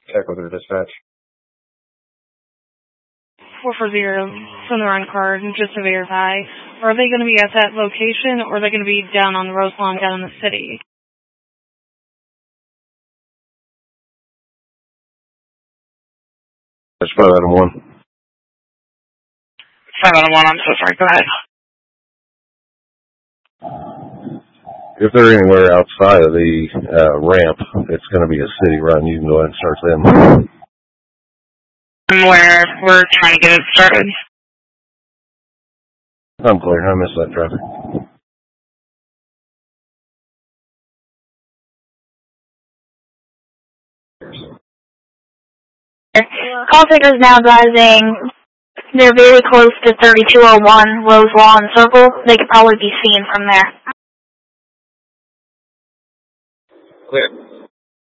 Check with her dispatch. 440, send the run card, just to verify. Are they going to be at that location, or are they going to be down on the Rose Lawn down in the city? That's 5 out of 1. 5 out of 1, I'm so sorry, go ahead. If they're anywhere outside of the ramp, it's going to be a city run. You can go ahead and start them. Where we're trying to get it started. I'm clear. I missed that traffic. Call takers now advising they're very close to 3201 Rose Lawn Circle. They could probably be seen from there. Clear.